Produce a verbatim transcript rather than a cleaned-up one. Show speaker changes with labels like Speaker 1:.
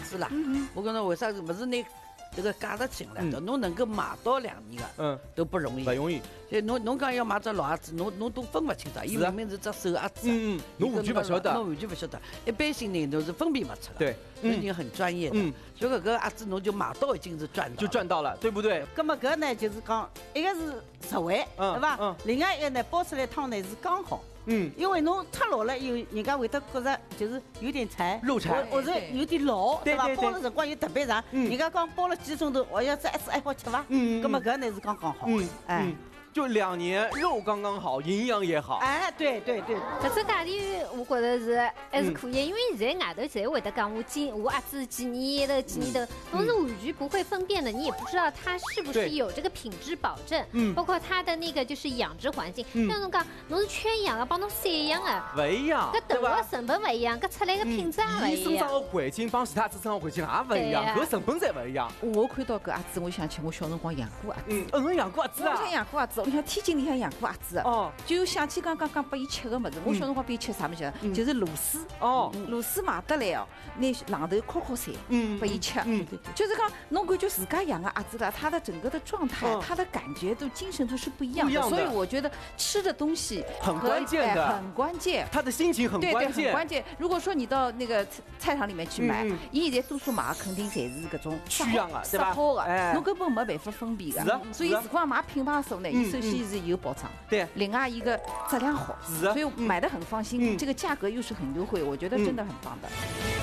Speaker 1: 子啦，我跟侬为啥不是拿这个价值进来的？侬能够买到两年的，嗯，都不容易，
Speaker 2: 不容易。
Speaker 1: 所以侬侬讲要买只老鸭子，侬侬都分不清楚，伊明明是只手鸭子，
Speaker 2: 嗯嗯，侬完全不晓得，
Speaker 1: 侬完全不晓得。一般性呢都是分辨不出的，
Speaker 2: 对，
Speaker 1: 人家很专业的，嗯，所以搿个鸭子侬就买到已经是赚到，
Speaker 2: 就赚到了，对不对？
Speaker 3: 那么搿呢就是讲，一个是实惠，对吧？嗯。另外一个呢，煲出来汤呢是刚好。嗯，因为侬太老了以后，人家会得觉着就是有点柴，
Speaker 2: 肉柴，
Speaker 3: 或者有点老，对吧？煲的辰光又特别长，人家讲煲了几个钟头，我要再一次还好吃伐？嗯，那么搿呢是刚刚好，嗯，哎。
Speaker 2: 就两年，肉刚刚好，营养也好。
Speaker 3: 哎，对对对，
Speaker 4: 搿只价钿我觉得是还是可以，因为现在外头侪会得讲我几我鸭子几年头几年头，侬是完全不会分辨的，你也不知道它是不是有这个品质保证，嗯，包括它的那个就是养殖环境，像侬讲侬是圈养的，帮侬散养的，
Speaker 2: 不一样，
Speaker 4: 搿投入成本不一样，搿出来个品质也不一样。
Speaker 2: 伊生长的环境帮其他子生长环境也不一样，搿成本侪不一样。
Speaker 5: 我看到搿鸭子，我想起我小辰光养过鸭子，
Speaker 2: 嗯，嗯，侬养过鸭子啊？
Speaker 5: 我想养过鸭子，我想天津里向养过鸭子，哦，就想起刚刚刚拨伊吃个物事，我小辰光拨伊吃啥物事？就是螺丝，哦，螺丝买得来哦，拿榔头敲敲碎，嗯，拨伊吃，嗯，就是讲侬感觉自家养个鸭子了，它的整个的状态，它的感觉都精神都是不一样的，所以我觉得吃的东西
Speaker 2: 很关键的，
Speaker 5: 很关键，
Speaker 2: 他的心情很关键，
Speaker 5: 很关键。如果说你到那个菜场里面去买，伊现在多数买肯定侪是搿种
Speaker 2: 取样的，对吧？
Speaker 5: 好的，侬根本没办法分辨的。所以，如果买品牌手呢，伊首先是有保障，
Speaker 2: 对，
Speaker 5: 另外一个质量好，所以买的很放心，这个价格又是很优惠，我觉得真的很棒的。